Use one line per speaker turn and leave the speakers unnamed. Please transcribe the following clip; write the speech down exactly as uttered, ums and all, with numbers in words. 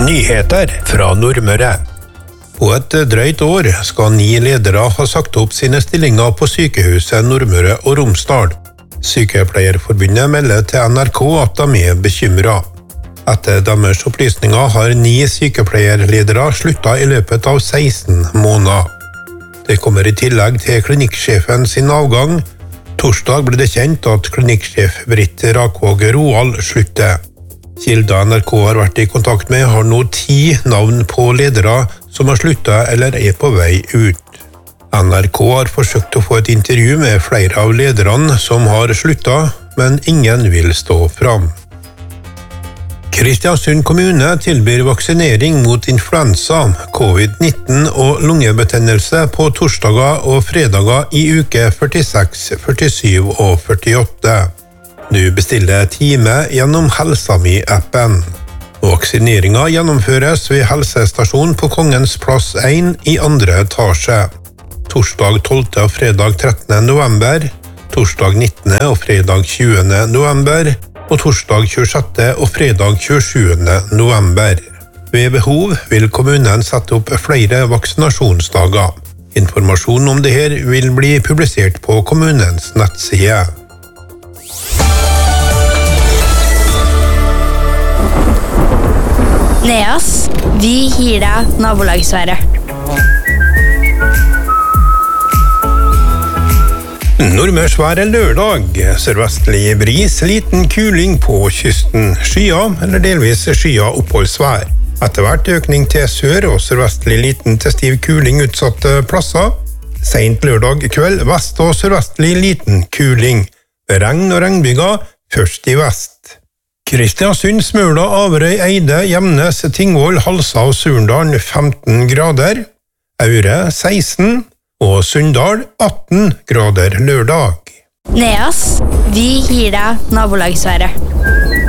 Nyheter fra Nordmøre. På et drøyt år skal ni ledere ha sagt opp sine stillinger på sykehuset Nordmøre og Romsdal. Sykepleierforbundet melder til N R K at de er bekymret. Etter deres opplysninger har ni sykepleierledere sluttet i løpet av seksten måneder. Det kommer i tillegg til klinikksjefen sin avgang. Torsdag ble det kjent at klinikksjef Britt Rakvåg Roald slutter. Kilder N R K har vært i kontakt med har nå ti navn på ledere som har sluttet eller er på vei ut. N R K har forsøkt å få et intervju med flere av lederne som har sluttet, men ingen vil stå fram. Kristiansund kommune tilbyr vaksinering mot influensa, covid nitten og lungebetennelse på torsdager og fredager i uke førtiseks, førtisju og førtiåtte. Du bestiller time gjennom HelsaMi-appen. Vaksineringen gjennomføres ved helsestasjonen på Kongens plass én i andre etasje. Torsdag tolvte og fredag trettende november, torsdag nittende og fredag tjuende november, og torsdag tjuesjette og fredag tjuesjuende november. Ved behov vil kommunen sette opp flere vaksinasjonsdager. Informasjon om dette vil bli publisert på kommunens nettside.
Neas, vi gir deg nabolagsværet.
Nordmørsværet lørdag. Sørvestlig bris, liten kuling på kysten. Skyer eller delvis skyer oppholdsvær. Etter hvert økning til sør og sørvestlig liten til stiv kuling utsatte plasser. Sent lørdag kveld vest og sørvestlig liten kuling. Regn og regnbyger først i vest. Kristiansund, Smøla, Averøy, Eide, Gjemnes, Tingvoll, Halsa og Surndal femten grader. Aure seksten og Sunndal atten grader lørdag.
Neas, vi gir deg nabolagsværet.